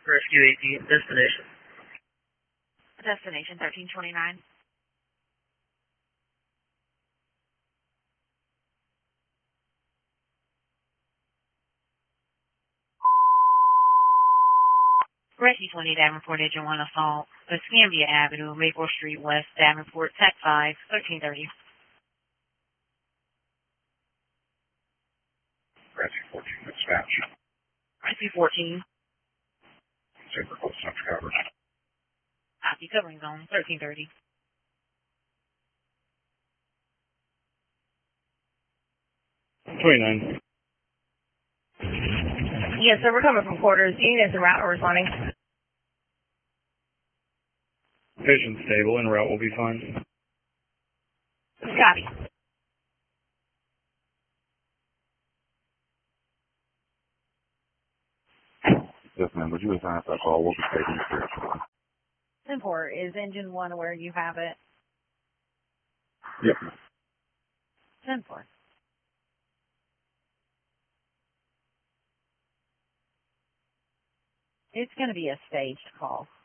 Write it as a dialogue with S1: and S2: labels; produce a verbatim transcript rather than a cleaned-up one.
S1: Rescue eighteen, destination.
S2: Destination thirteen twenty-nine. Rescue twenty, Davenport, Engine one assault. Escambia Avenue, Maple Street West, Davenport, Tech five, thirteen thirty.
S3: Rescue fourteen, dispatch.
S2: Rescue fourteen.
S3: Super close enough to cover.
S2: Copy, covering zone, thirteen thirty.
S4: twenty-nine.
S5: Yes, sir, we're coming from quarters. Units en route are responding.
S4: Vision stable, en route will be fine.
S5: Copy.
S3: Yes, ma'am. Would you assign that call? We'll be taking it.
S5: Simport, is engine one aware you have it?
S3: Yep.
S5: Simport. It's going to be a staged call.